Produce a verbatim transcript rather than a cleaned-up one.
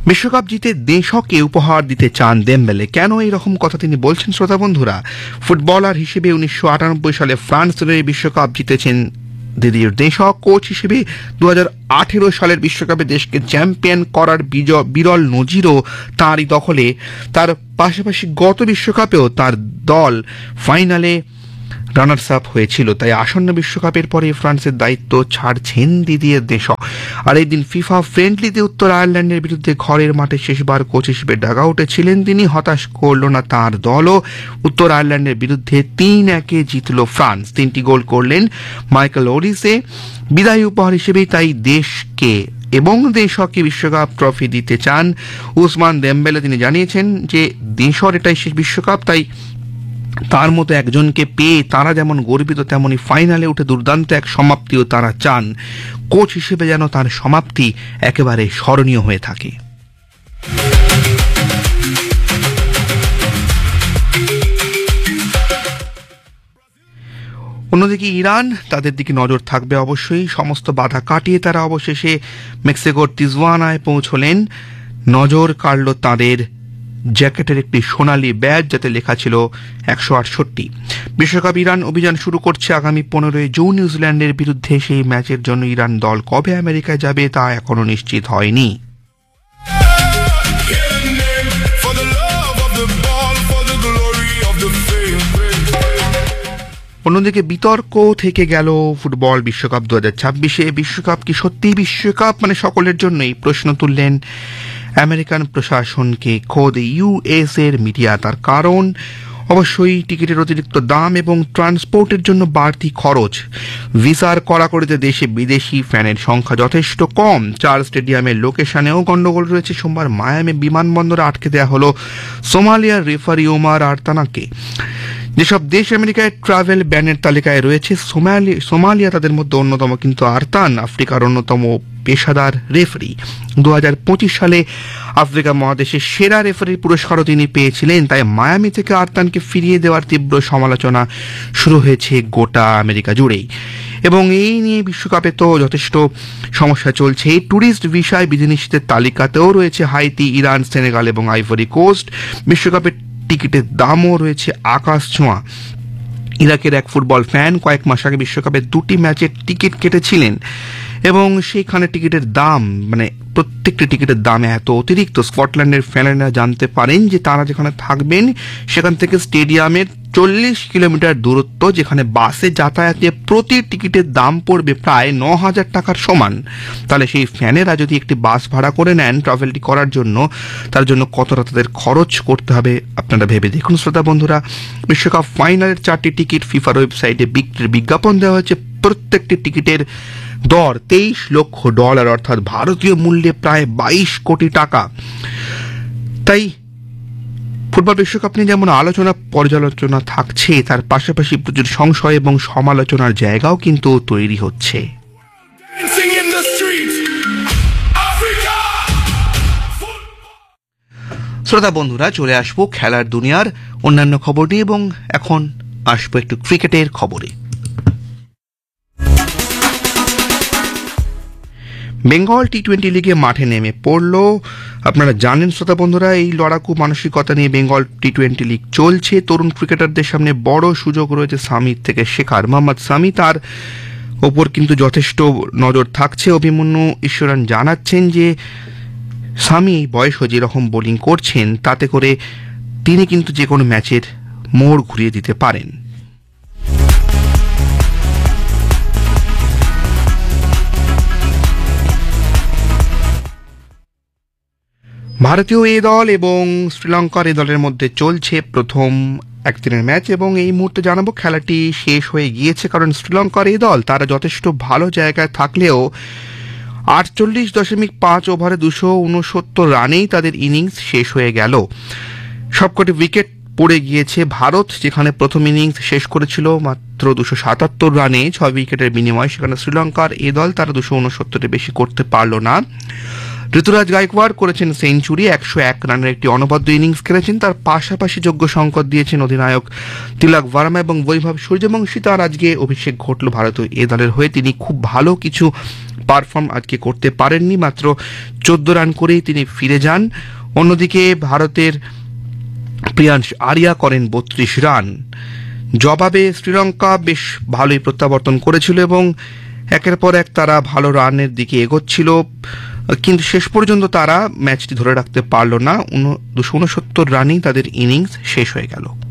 বিশ্বকাপ জিতে দেশকে উপহার দিতে চান দেমবেলে। কেন এইরকম কথা তিনি বলছেন শ্রোতা বন্ধুরা? ফুটবলার হিসেবে উনিশশো আটানব্বই সালে ফ্রান্সের বিশ্বকাপ জিতেছেন দিদির দেশক। কোচ হিসেবে দু হাজার আঠেরো সালের বিশ্বকাপে দেশকে চ্যাম্পিয়ন করার বিরল নজিরও তাঁরই দখলে। তার পাশাপাশি গত বিশ্বকাপেও তার দল ফাইনালে রানার্স আপ হয়েছিল। তাই আসন্ন বিশ্বকাপের পরে ফ্রান্সের দায়িত্ব ছাড়ছেন দিদিয়ের দেশক। আর এই দিন ফিফা ফ্রেন্ডলিতে উত্তর আয়ারল্যান্ডের বিরুদ্ধে ঘরের মাঠে শেষবার কোচ হিসেবে ডাগআউটে ছিলেন তিনি। হতাশ করল না তাঁর দলও। উত্তর আয়ারল্যান্ডের বিরুদ্ধে তিন একে জিতল ফ্রান্স। তিনটি গোল করলেন মাইকেল ওরিসে। বিদায়ী উপহার হিসেবেই তাই দেশকে এবং দেশকে বিশ্বকাপ ট্রফি দিতে চান উসমান দেমবেলে। তিনি জানিয়েছেন যে দেশর এটাই শেষ বিশ্বকাপ, তাই তার মতো একজনকে পেয়ে তারা যেমন গর্বিত, তেমনি ফাইনালে উঠে দুর্দান্ত এক সমাপ্তিও তারা চান। কোচ হিসেবে যেন তার সমাপ্তি একেবারে স্মরণীয় হয়ে থাকে। অন্যদিকে ইরান, তাদের দিকে নজর থাকবে অবশ্যই। সমস্ত বাধা কাটিয়ে তারা অবশেষে মেক্সিকোর তিজওয়ানায় পৌঁছলেন। নজর কাড়ল তাদের জ্যাকেটের একটি সোনালী ব্যাজ, যাতে লেখা ছিল একশো আটষট্টি। বিশ্বকাপ ইরান অভিযান শুরু করছে আগামী পনেরোই জুন নিউজিল্যান্ডের বিরুদ্ধে। সেই ম্যাচের জন্য ইরান দল কবে আমেরিকায় যাবে তা এখনো নিশ্চিত হয়নি। অন্যদিকে বিতর্ক থেকে গেল ফুটবল বিশ্বকাপ দু হাজার ছাব্বিশে। বিশ্বকাপ কি সত্যিই বিশ্বকাপ, মানে সকলের জন্যই? প্রশ্ন তুললেন আমেরিকান প্রশাসনকে খোদ ইউএস এর মিডিয়া। তার কারণ অবশ্যই টিকিটের অতিরিক্ত দাম এবং ট্রান্সপোর্টের জন্য বাড়তি খরচ। ভিসার কড়াকড়িতে দেশে বিদেশি ফ্যানের সংখ্যা যথেষ্ট কম। চার স্টেডিয়ামের লোকেশনেও গন্ডগোল রয়েছে। সোমবার মায়ামি বিমানবন্দরে আটকে দেওয়া হলো সোমালিয়ার রেফারি ওমার আরতানাকে। যেসব দেশ আমেরিকায় ট্রাভেল ব্যানের তালিকায় রয়েছে সোমালিয়া তাদের মধ্যে অন্যতম, কিন্তু আরতান আফ্রিকার অন্যতম পেশাদার রেফারি। দু হাজার পঁচিশ সালে আফ্রিকা মহাদেশের সেরা রেফারির পুরস্কারও তিনি পেয়েছিলেন। তাই মায়ামি থেকে আরতানকে ফিরিয়ে দেওয়ার তীব্র সমালোচনা শুরু হয়েছে গোটা আমেরিকা জুড়েই। এবং এই নিয়ে বিশ্বকাপে তো যথেষ্ট সমস্যা চলছে। এই ট্যুরিস্ট ভিসায় বিধিনিষেধের তালিকাতেও রয়েছে হাইতি, ইরান, সেনেগাল এবং আইভরি কোস্ট। বিশ্বকাপের টিকিটের দামও রয়েছে আকাশ ছোঁয়া। ইরাকের এক ফুটবল ফ্যান কয়েক মাস আগে বিশ্বকাপের দুটি ম্যাচের টিকিট কেটেছিলেন এবং সেইখানে টিকিটের দাম, মানে প্রত্যেকটি টিকিটের দাম এত অতিরিক্ত। স্কটল্যান্ডের ফ্যানেরা জানতে পারেন যে তারা যেখানে থাকবেন সেখান থেকে স্টেডিয়ামের চল্লিশ কিলোমিটার দূরত্ব, যেখানে বাসে যাতায়াতে প্রতি টিকিটের দাম পড়বে প্রায় ন হাজার টাকার সমান। তাহলে সেই ফ্যানেরা যদি একটি বাস ভাড়া করে নেন ট্রাভেলটি করার জন্য, তার জন্য কতটা তাদের খরচ করতে হবে আপনারা ভেবে দেখুন শ্রোতা বন্ধুরা। বিশ্বকাপ ফাইনালের চারটি টিকিট ফিফার ওয়েবসাইটে বিক্রির বিজ্ঞাপন দেওয়া হয়েছে। প্রত্যেকটি টিকিটের দর তেইশ লক্ষ ডলার, অর্থাৎ ভারতীয় মূল্যে প্রায় বাইশ কোটি টাকা। তাই ফুটবল বিশ্বকাপ নিয়ে যেমন আলোচনা পর্যালোচনা থাকছে, তার পাশাপাশি প্রচুর সংশয় এবং সমালোচনার জায়গাও কিন্তু তৈরি হচ্ছে। শ্রোতা বন্ধুরা, চলে আসবো খেলার দুনিয়ার অন্যান্য খবর নিয়ে এবং এখন আসবো একটু ক্রিকেটের খবরে। বেঙ্গল টি টোয়েন্টি লিগে মাঠে নেমে পড়ল। আপনারা জানেন শ্রোতা বন্ধুরা, এই লড়াকু মানসিকতা নিয়ে বেঙ্গল টি টোয়েন্টি লিগ চলছে। তরুণ ক্রিকেটারদের সামনে বড় সুযোগ রয়েছে সামির থেকে শেখার। মোহাম্মদ সামি, তার ওপর কিন্তু যথেষ্ট নজর থাকছে। অভিমন্যু ঈশ্বরন জানাচ্ছেন যে সামি এই বয়সও যেরকম বোলিং করছেন, তাতে করে তিনি কিন্তু যে কোনো ম্যাচের মোড় ঘুরিয়ে দিতে পারেন। ভারতীয় এ দল এবং শ্রীলঙ্কার এ দলের মধ্যে চলছে প্রথম একদিনের ম্যাচ এবং এই মুহূর্তে জানাবো খেলাটি শেষ হয়ে গিয়েছে। কারণ শ্রীলঙ্কার এ দল তারা যথেষ্ট ভালো জায়গায় থাকলেও আটচল্লিশ দশমিক পাঁচ ওভারে দুশো উনসত্তর রানেই তাদের ইনিংস শেষ হয়ে গেল। সবকটি উইকেট পড়ে গিয়েছে। ভারত যেখানে প্রথম ইনিংস শেষ করেছিল মাত্র দুশো সাতাত্তর রানে ছয় উইকেটের বিনিময়ে, সেখানে শ্রীলঙ্কার এ দল তারা দুশো উনসত্তরে বেশি করতে পারল না। ঋতুরাজ গায়কোয়াড় করেছেন সেঞ্চুরি, একশো এক রানের একটি অনবদ্য ইনিংস খেলেছেন। তার পাশাপাশি যোগ্য সংকেত দিয়েছেন অধিনায়ক তিলক ভার্মা এবং বৈভব সূর্যবংশী। তার আজকে অভিষেক ঘটল ভারতীয় এ দলের হয়ে। তিনি খুব ভালো কিছু পারফর্ম আজকে করতে পারেননি, মাত্র চোদ্দ রান করেই তিনি ফিরে যান। অন্যদিকে ভারতের প্রিয়াংশ আরিয়া করেন বত্রিশ রান। জবাবে শ্রীলঙ্কা বেশ ভালোই প্রত্যাবর্তন করেছিল এবং একের পর এক তারা ভালো রানের দিকে এগোচ্ছিল, কিন্তু শেষ পর্যন্ত তারা ম্যাচটি ধরে রাখতে পারল না। দুশো উনসত্তর রানেই তাদের ইনিংস শেষ হয়ে গেল।